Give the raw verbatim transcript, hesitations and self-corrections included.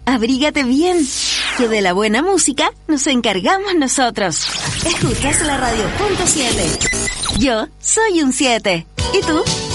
abrígate bien, que de la buena música nos encargamos nosotros. Escuchas la radio punto siete. Yo soy un siete. ¿Y tú?